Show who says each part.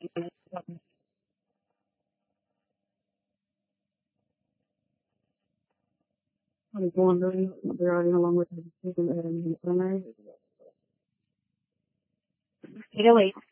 Speaker 1: I was wondering if they're riding along with the decision and primary.
Speaker 2: 808.